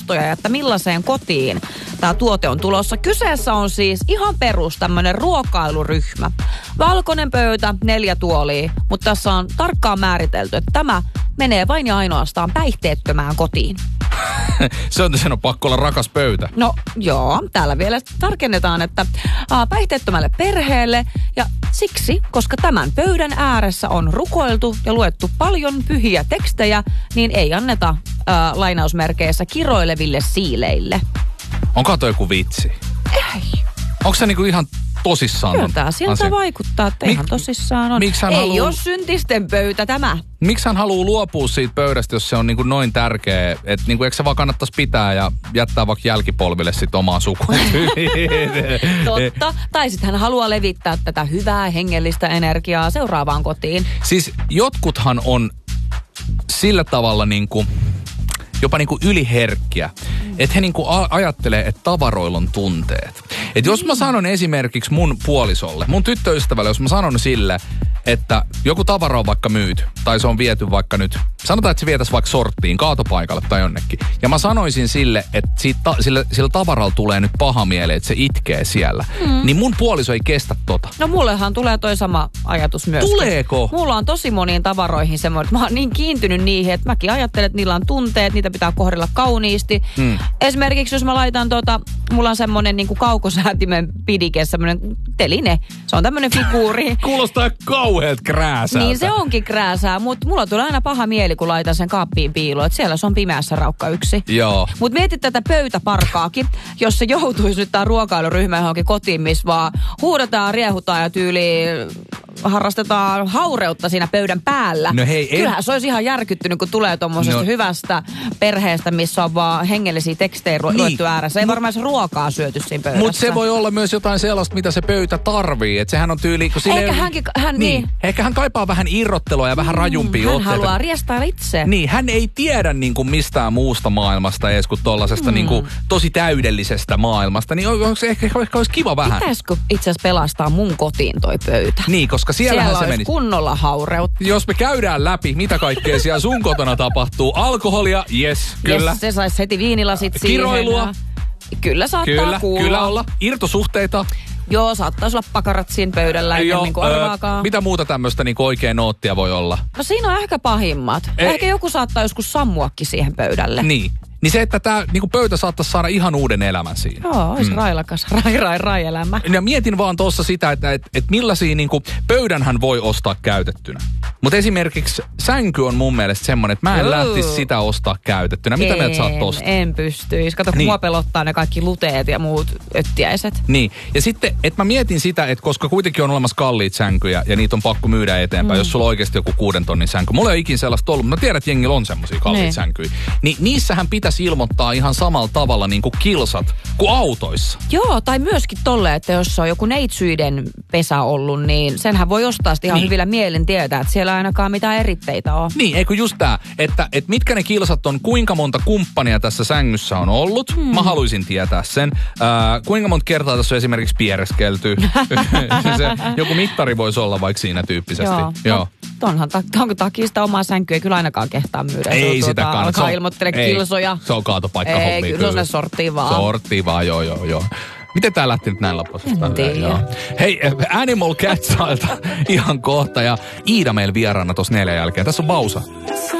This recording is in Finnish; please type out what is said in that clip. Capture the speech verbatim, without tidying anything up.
ehtoja, että millaiseen kotiin tämä tuote on tulossa. Kyseessä on siis ihan perus tämmöinen ruokailuryhmä. Valkoinen pöytä, neljä tuolia, mutta tässä on tarkkaan määritelty, että tämä menee vain ja ainoastaan päihteettömään kotiin. Se on, sen on pakko olla rakas pöytä. No joo, täällä vielä tarkennetaan, että aa, päihteettömälle perheelle ja siksi, koska tämän pöydän ääressä on rukoiltu ja luettu paljon pyhiä tekstejä, niin ei anneta ää, lainausmerkeissä kiroileville siileille. Onko toi joku vitsi? Ei. Onko se niinku ihan tosissaan? Kyllä tää siltä asia vaikuttaa, että Mik, ihan tosissaan on. Ei haluu... ole syntisten pöytä tämä. Miksi hän haluaa luopua siitä pöydästä, jos se on niinku noin tärkeä? Että niinku, eikö se vaan kannattaisi pitää ja jättää vaikka jälkipolville sit omaa sukua? Totta. Tai sitten hän haluaa levittää tätä hyvää hengellistä energiaa seuraavaan kotiin. Siis jotkuthan on sillä tavalla niinku... jopa niinku yliherkkiä. Että he niinku a- ajattelee, että tavaroilla on tunteet. Että jos mä sanon esimerkiksi mun puolisolle, mun tyttöystävälle, jos mä sanon sille, että joku tavara on vaikka myyty, tai se on viety vaikka nyt, sanotaan, että se vietäisi vaikka sorttiin, kaatopaikalle tai jonnekin. Ja mä sanoisin sille, että siitä ta- sillä, sillä tavaralla tulee nyt paha mieli, että se itkee siellä. Mm. Niin mun puoliso ei kestä tota. No mullehan tulee toi sama ajatus myöskin. Tuleeko? Mulla on tosi moniin tavaroihin semmoinen, että mä oon niin kiintynyt niihin, että mäkin ajattelen, että niillä on tunteet, niitä pitää kohdella kauniisti. Mm. Esimerkiksi jos mä laitan tota, mulla on semmoinen niinku kaukosäätimen pidike, semmoinen teline. Se on tämmöinen figuuri. Kuulostaa kauheat krääsältä. Niin se onkin krääsää, mutta mulla tulee aina paha mieli, kun laitan sen kaappiin piiloon, että siellä se on pimeässä raukka yksi. Joo. Mutta mietit tätä pöytäparkaakin, jos se joutuisi nyt tää ruokailuryhmä johonkin kotiin, missä vaan huudetaan, riehutaan ja tyyliin harrastetaan haureutta siinä pöydän päällä. No hei, Kyllähän en... se olisi ihan järkyttynyt, kun tulee tommosesta no. hyvästä perheestä, missä on vaan hengellisiä tekstejä ru- niin. luettu ääressä. Ei Mut... varmaan se ruokaa syöty siinä pöydässä. Mutta se voi olla myös jotain sellaista, mitä se pöytä tarvii. Että sehän on tyyli... Kun Eikä hänkin... Hän, niin. niin. Ehkä hän kaipaa vähän irrottelua ja vähän rajumpia mm, hän otteita. Hän haluaa riestailla itse. Niin, hän ei tiedä niin kuin mistään muusta maailmasta edes kuin tollasesta mm. niin kuin tosi täydellisestä maailmasta. Niin onko se ehkä, ehkä olisi kiva vähän. Pitäisikö itse asiassa pelastaa mun kotiin toi pöytä? Niin, koska siellähän siellä se meni. Kunnolla haureutta. Jos me käydään läpi, mitä kaikkea siellä sun kotona tapahtuu. Alkoholia, yes, kyllä. Yes, se saisi heti viinilasit siihen. Kiroilua. Kyllä saattaa kyllä, kuulla. Kyllä olla. Irtosuhteita. Joo, saattaisi olla pakarat siinä pöydällä, eikä niin kuin arvaakaan. Mitä muuta tämmöistä niin oikein noottia voi olla? No siinä on ehkä pahimmat. Ei. Ehkä joku saattaa joskus sammuakin siihen pöydälle. Niin. Niin se, että tämä niinku pöytä saattaisi saada ihan uuden elämän siinä. Joo, olisi mm. railakas, rai, rai, rai elämä. Ja mietin vaan tuossa sitä, että et, et millaisia niinku, pöydänhän voi ostaa käytettynä. Mutta esimerkiksi sänky on mun mielestä semmoinen, että mä en Juu. lähtisi sitä ostaa käytettynä. Mitä en, mieltä sä oot tosta? En pystyisi. Kato, kun niin. mua pelottaa ne kaikki luteet ja muut öttiäiset. Niin. Ja sitten, että mä mietin sitä, että koska kuitenkin on olemassa kalliit sänkyjä ja niitä on pakko myydä eteenpäin, mm. jos sulla on oikeasti joku kuuden tonnin sänky. Mulla ei ole ikin sellaista ollut, mutta mä tiedän, että jengillä on semmosia kalliit niin. sänkyjä. Niin niissähän pitäisi ilmoittaa ihan samalla tavalla niin kuin kilsat kuin autoissa. Joo, tai myöskin tolle, että jos on joku neitsyiden pesä ollut, niin senhän voi ostaa sitten ihan niin. hyvillä mielen tietää, että siellä ei ainakaan mitään eritteitä ole. Niin, eikö just tää, että, että mitkä ne kilsat on, kuinka monta kumppania tässä sängyssä on ollut. Hmm. Mä haluaisin tietää sen. Äh, kuinka monta kertaa tässä on esimerkiksi piereskelty. Se, joku mittari voisi olla vaikka siinä tyyppisesti. Joo. Joo. Tonhan ta- takia sitä omaa sänkyä ei kyllä ainakaan kehtaa myydä. Ei sitä kannata. Alkaa ilmoittele kilsoja. Se on kaatopaikka hommi. Ei, kyllä se sorttii vaan. Sorttii vaan, joo, joo, joo. Miten tää lähti nyt näin loppuisesta? En tiedä. Hei, Animal Catsailta ihan kohta ja Iida meillä vieraana tossa neljän jälkeen. Tässä on Bausa.